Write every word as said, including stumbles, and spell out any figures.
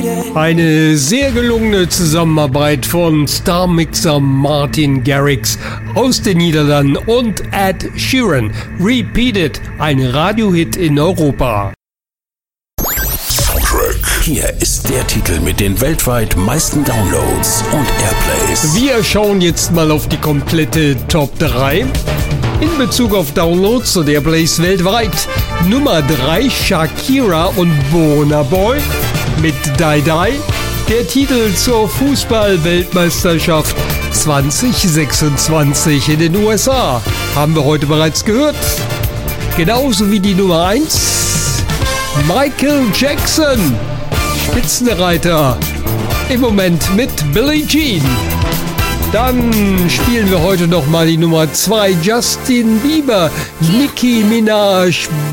Eine sehr gelungene Zusammenarbeit von Star-Mixer Martin Garrix aus den Niederlanden und Ed Sheeran. Repeat It, ein Radiohit in Europa. Soundtrack. Hier ist der Titel mit den weltweit meisten Downloads und Airplays. Wir schauen jetzt mal auf die komplette Top drei. In Bezug auf Downloads und Airplays weltweit. Nummer drei, Shakira und Burna Boy mit Die Die. Der Titel zur Fußball-Weltmeisterschaft zwanzig sechsundzwanzig in den U S A. Haben wir heute bereits gehört. Genauso wie die Nummer eins, Michael Jackson, Spitzenreiter, im Moment mit Billie Jean. Dann spielen wir heute noch mal die Nummer zwei, Justin Bieber, Nicki Minaj,